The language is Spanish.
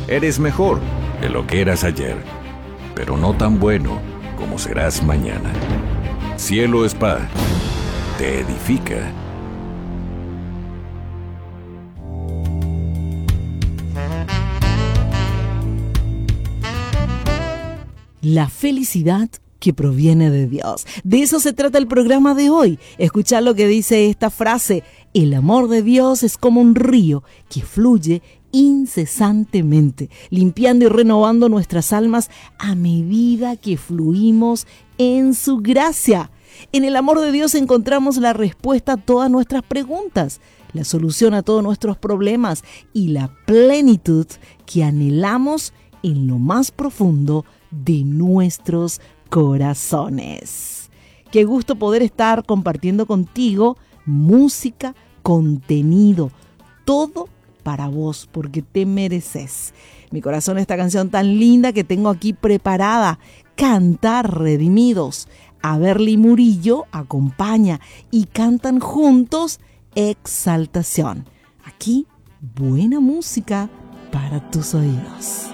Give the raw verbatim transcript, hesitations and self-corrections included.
Eres mejor de lo que eras ayer, pero no tan bueno como serás mañana. Cielo Spa te edifica. La felicidad que proviene de Dios. De eso se trata el programa de hoy. Escuchar lo que dice esta frase: el amor de Dios es como un río que fluye incesantemente, limpiando y renovando nuestras almas a medida que fluimos en su gracia. En el amor de Dios encontramos la respuesta a todas nuestras preguntas, la solución a todos nuestros problemas y la plenitud que anhelamos en lo más profundo de nuestros corazones. Qué gusto poder estar compartiendo contigo música, contenido, todo para vos, porque te mereces. Mi corazón, esta canción tan linda que tengo aquí preparada, Cantar Redimidos. Averly Murillo acompaña y cantan juntos Exaltación. Aquí, buena música para tus oídos.